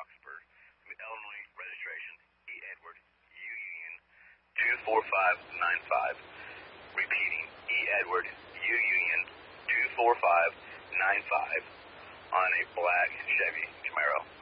Roxburgh. Illinois registration, E. Edward, U. Union, 24595. Repeating, E. Edward, U. Union, 24595 on a black Chevy Camaro.